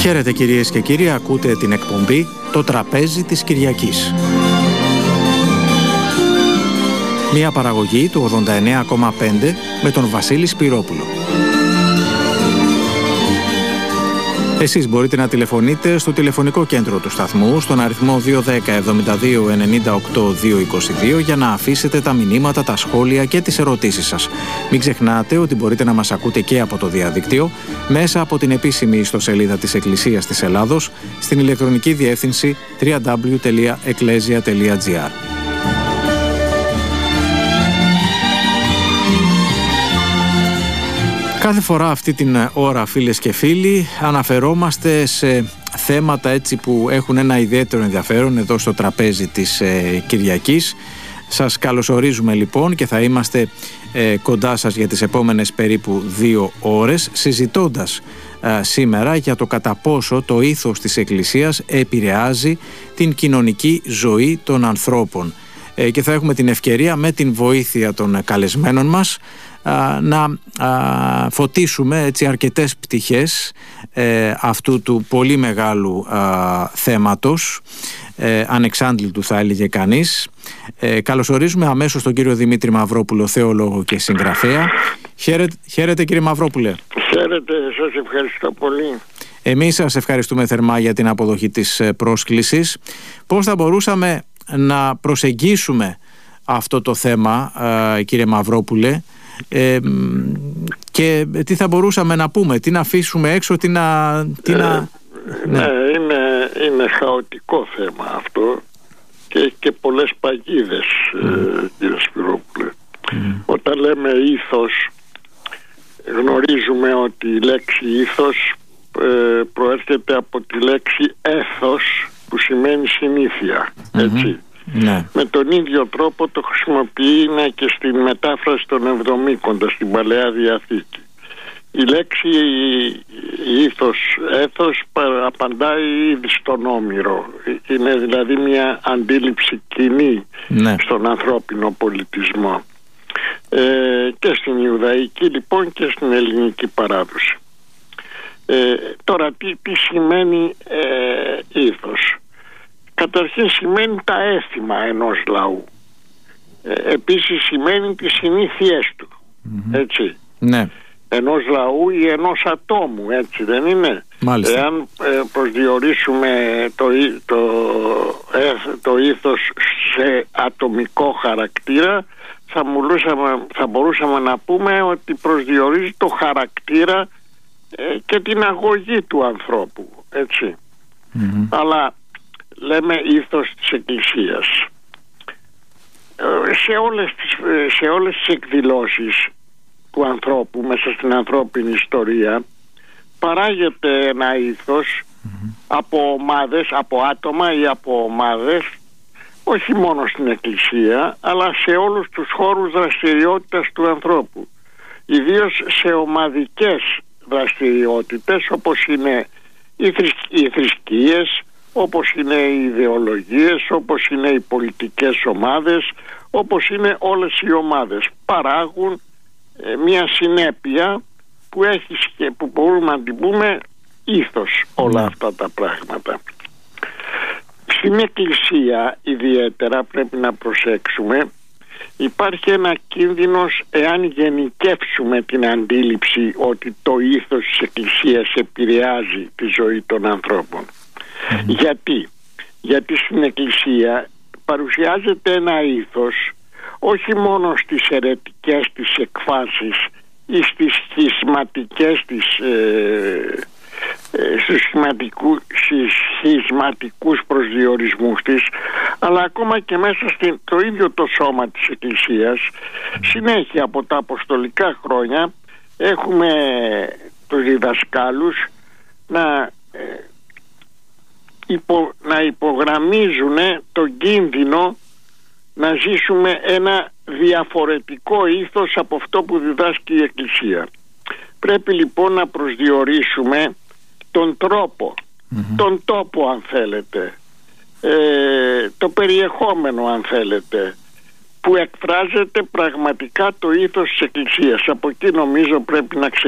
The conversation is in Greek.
Χαίρετε κυρίες και κύριοι, ακούτε την εκπομπή «Το τραπέζι της Κυριακής». Μια παραγωγή του 89,5 με τον Βασίλη Σπυρόπουλο. Εσείς μπορείτε να τηλεφωνείτε στο τηλεφωνικό κέντρο του σταθμού στον αριθμό 210 72 98 222 για να αφήσετε τα μηνύματα, τα σχόλια και τις ερωτήσεις σας. Μην ξεχνάτε ότι μπορείτε να μας ακούτε και από το διαδίκτυο μέσα από την επίσημη ιστοσελίδα της Εκκλησίας της Ελλάδος στην ηλεκτρονική διεύθυνση www.ecclesia.gr. Κάθε φορά αυτή την ώρα, φίλες και φίλοι, αναφερόμαστε σε θέματα έτσι που έχουν ένα ιδιαίτερο ενδιαφέρον εδώ στο τραπέζι της Κυριακής. Σας καλωσορίζουμε λοιπόν και θα είμαστε κοντά σας για τις επόμενες περίπου 2 ώρες συζητώντας σήμερα για το κατά πόσο το ήθος της Εκκλησίας επηρεάζει την κοινωνική ζωή των ανθρώπων. Και θα έχουμε την ευκαιρία με την βοήθεια των καλεσμένων μας να φωτίσουμε έτσι αρκετές πτυχές αυτού του πολύ μεγάλου θέματος, ανεξάντλητου θα έλεγε κανείς. Καλωσορίζουμε αμέσως τον κύριο Δημήτρη Μαυρόπουλο, θεολόγο και συγγραφέα. Χαίρετε κύριε Μαυρόπουλε. Χαίρετε, σας ευχαριστώ πολύ. Εμείς σας ευχαριστούμε θερμά για την αποδοχή της πρόσκλησης. Πώς θα μπορούσαμε να προσεγγίσουμε αυτό το θέμα, κύριε Μαυρόπουλε, και τι θα μπορούσαμε να πούμε, τι να αφήσουμε έξω, Ναι, είναι χαοτικό θέμα αυτό και έχει και πολλές παγίδες, κύριε Σπυρόπουλε. Όταν λέμε ήθος, γνωρίζουμε ότι η λέξη ήθος προέρχεται από τη λέξη έθος, που σημαίνει συνήθεια, έτσι. Ναι. Με τον ίδιο τρόπο το χρησιμοποιεί και στην μετάφραση των Εβδομήκοντα στην Παλαιά Διαθήκη. Η λέξη έθος απαντάει ήδη στον Όμηρο. Είναι δηλαδή μια αντίληψη κοινή στον ανθρώπινο πολιτισμό, και στην Ιουδαϊκή λοιπόν και στην ελληνική παράδοση. Τώρα τι σημαίνει ήθος? Καταρχήν σημαίνει τα αίσθημα ενός λαού. Επίσης σημαίνει τις συνήθειές του, έτσι. Ναι. Ενός λαού ή ενός ατόμου, έτσι δεν είναι? Μάλιστα. Εάν προσδιορίσουμε το ήθος σε ατομικό χαρακτήρα, θα μπορούσαμε να πούμε ότι προσδιορίζει το χαρακτήρα και την αγωγή του ανθρώπου, έτσι. Αλλά λέμε ήθος της Εκκλησίας. Σε όλες τις εκδηλώσεις του ανθρώπου μέσα στην ανθρώπινη ιστορία παράγεται ένα ήθος από ομάδες, από άτομα ή από ομάδες, όχι μόνο στην Εκκλησία αλλά σε όλους τους χώρους δραστηριότητας του ανθρώπου, ιδίως σε ομαδικές δραστηριότητες όπως είναι οι θρησκείες, όπως είναι οι ιδεολογίες, όπως είναι οι πολιτικές ομάδες, όπως είναι όλες οι ομάδες. Παράγουν μια συνέπεια που μπορούμε να την πούμε ήθος όλα αυτά τα πράγματα. Στην Εκκλησία ιδιαίτερα πρέπει να προσέξουμε, υπάρχει ένα κίνδυνος εάν γενικεύσουμε την αντίληψη ότι το ήθος της Εκκλησίας επηρεάζει τη ζωή των ανθρώπων. Γιατί στην Εκκλησία παρουσιάζεται ένα ήθος όχι μόνο στις αιρετικές της εκφάσεις ή στις σχισματικούς προσδιορισμούς της, αλλά ακόμα και μέσα στο ίδιο το σώμα της Εκκλησίας. Συνέχεια από τα αποστολικά χρόνια έχουμε τους διδασκάλους να υπογραμμίζουν τον κίνδυνο να ζήσουμε ένα διαφορετικό ήθος από αυτό που διδάσκει η Εκκλησία. Πρέπει λοιπόν να προσδιορίσουμε τον τρόπο, τον τόπο αν θέλετε, το περιεχόμενο αν θέλετε, που εκφράζεται πραγματικά το ήθος της Εκκλησίας. Από εκεί νομίζω πρέπει να